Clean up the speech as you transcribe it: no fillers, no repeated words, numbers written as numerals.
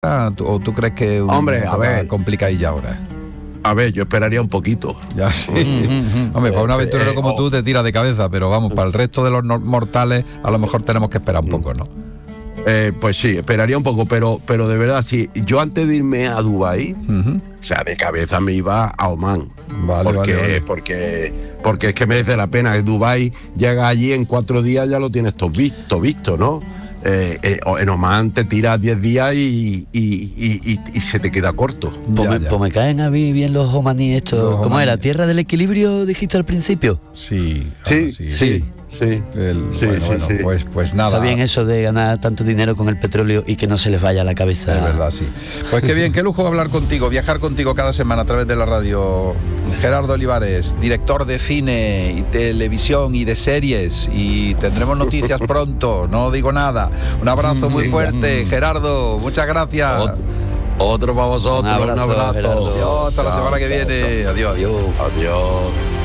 ¿O tú crees que Hombre, a ver, complicadilla ahora? A ver, yo esperaría un poquito. Ya sí. Hombre, para un aventurero como tú te tira de cabeza, pero vamos, para el resto de los mortales a lo mejor tenemos que esperar un poco, ¿no? Pues sí, esperaría un poco, pero de verdad, sí, yo antes de irme a Dubái, o sea, de cabeza me iba a Omán. Vale. Porque es que merece la pena. En Dubái llega allí en 4 días, ya lo tienes todo visto, ¿no? En Omán te tiras 10 días y se te queda corto. Pues me caen a mí bien los omaníes estos. ¿Cómo era? ¿Tierra del equilibrio dijiste al principio? Sí. Sí. Pues nada. Está bien eso de ganar tanto dinero con el petróleo y que no se les vaya a la cabeza. Es verdad, sí. Pues qué bien, qué lujo hablar contigo, viajar contigo cada semana a través de la radio. Gerardo Olivares, director de cine y televisión y de series, y tendremos noticias pronto, no digo nada. Un abrazo muy fuerte, Gerardo, muchas gracias. Otro para vosotros, un abrazo. Gerardo. Adiós, hasta la semana que viene. Adiós. Adiós.